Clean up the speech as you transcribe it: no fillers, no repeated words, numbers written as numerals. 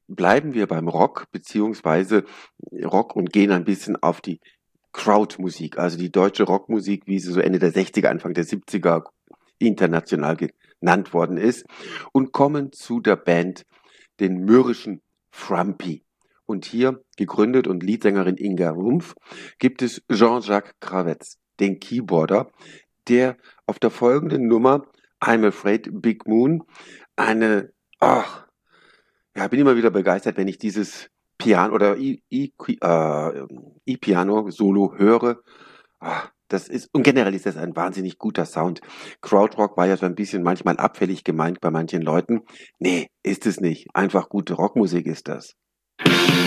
bleiben wir beim Rock beziehungsweise Rock und gehen ein bisschen auf die Crowdmusik, also die deutsche Rockmusik, wie sie so Ende der 60er, Anfang der 70er international genannt worden ist, und kommen zu der Band, den mürrischen Frumpy. Und hier, gegründet und Leadsängerin Inga Rumpf, gibt es Jean-Jacques Kravetz, den Keyboarder, der auf der folgenden Nummer I'm Afraid Big Moon eine, ach, ja, bin immer wieder begeistert, wenn ich dieses Piano oder E-Piano-Solo höre. Das ist, und generell ist das ein wahnsinnig guter Sound. Krautrock war ja so ein bisschen manchmal abfällig gemeint bei manchen Leuten. Nee, ist es nicht. Einfach gute Rockmusik ist das.